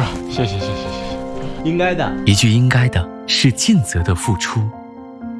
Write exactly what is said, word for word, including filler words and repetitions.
谢谢谢谢谢谢， 应该的。 一句应该的是尽责的付出。